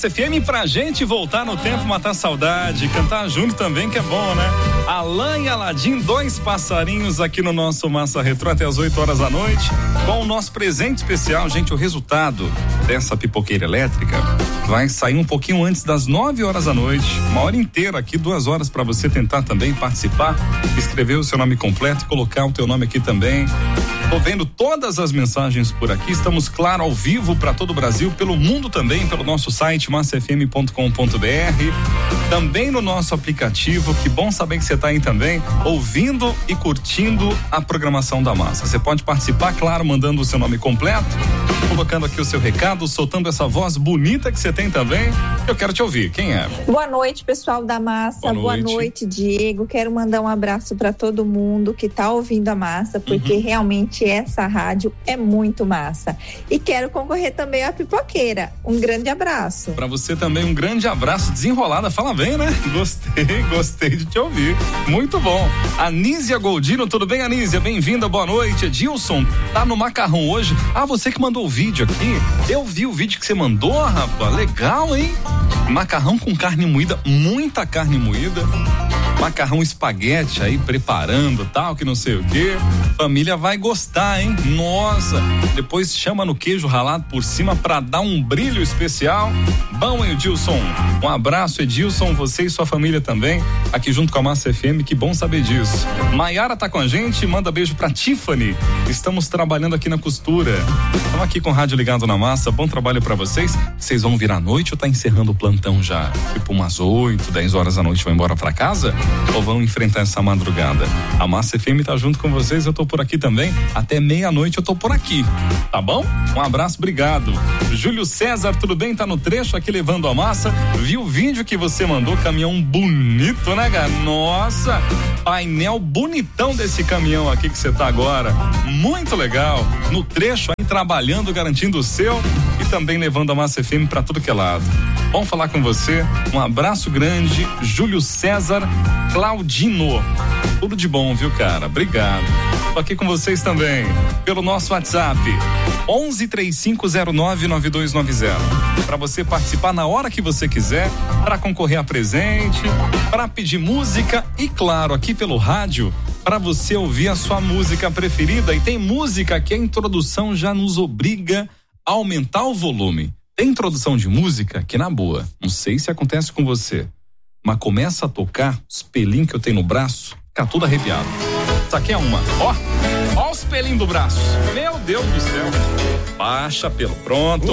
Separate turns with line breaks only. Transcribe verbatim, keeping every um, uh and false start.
Massa F M pra gente voltar no tempo, matar saudade, cantar junto também, que é bom, né? Alan e Aladim, dois passarinhos aqui no nosso Massa Retrô até as oito horas da noite, com o nosso presente especial. Gente, o resultado dessa pipoqueira elétrica vai sair um pouquinho antes das nove horas da noite, uma hora inteira aqui, duas horas para você tentar também participar, escrever o seu nome completo e colocar o teu nome aqui também. Tô vendo todas as mensagens por aqui, estamos, claro, ao vivo para todo o Brasil, pelo mundo também, pelo nosso site massa f m ponto com ponto b r, também no nosso aplicativo. Que bom saber que você está aí também, ouvindo e curtindo a programação da Massa. Você pode participar, claro, mandando o seu nome completo, colocando aqui o seu recado, soltando essa voz bonita que você tem também. Eu quero te ouvir. Quem é?
Boa noite, pessoal da Massa. Boa noite, Boa noite Diego. Quero mandar um abraço para todo mundo que está ouvindo a Massa, porque uhum. realmente essa rádio é muito massa. E quero concorrer também à pipoqueira. Um grande abraço.
Para você também um grande abraço. Desenrolada, fala bem, né? Gostei, gostei de te ouvir. Muito bom. Anísia Goldino, tudo bem, Anísia? Bem-vinda, boa noite. Edilson, tá no macarrão hoje? Ah, você que mandou o vídeo aqui. Eu vi o vídeo que você mandou, rapaz. Legal, hein? Macarrão com carne moída, muita carne moída. Macarrão espaguete aí, preparando, tal, que não sei o quê. Família vai gostar, hein? Nossa! Depois chama no queijo ralado por cima pra dar um brilho especial. Bom, Edilson. Um abraço, Edilson, você e sua família também, aqui junto com a Massa F M, que bom saber disso. Maiara tá com a gente, manda beijo pra Tiffany. Estamos trabalhando aqui na costura. Estamos aqui com o rádio ligado na Massa, bom trabalho pra vocês. Vocês vão vir à noite ou tá encerrando o plantão já? Tipo umas oito, dez horas da noite, vão embora pra casa? Ou vão enfrentar essa madrugada? A Massa F M tá junto com vocês, eu tô por aqui também, até meia-noite eu tô por aqui, tá bom? Um abraço, obrigado. Júlio César, tudo bem? Tá no trecho aqui levando a massa, viu o vídeo que você mandou, caminhão bonito, né, cara? Nossa, painel bonitão desse caminhão aqui que você tá agora, muito legal, no trecho aí trabalhando, garantindo o seu e também levando a Massa F M pra tudo que é lado. Bom falar com você, um abraço grande, Júlio César Claudino. Tudo de bom, viu, cara? Obrigado. Tô aqui com vocês também, pelo nosso WhatsApp, onze, três cinco zero nove, nove dois nove zero. Para você participar na hora que você quiser, para concorrer a presente, para pedir música e, claro, aqui pelo rádio, para você ouvir a sua música preferida. E tem música que a introdução já nos obriga a aumentar o volume. Tem introdução de música que, na boa, não sei se acontece com você, mas começa a tocar, os pelinhos que eu tenho no braço, fica tudo arrepiado. Isso aqui é uma, ó, ó os pelinhos do braço. Meu Deus do céu. Baixa pelo, pronto.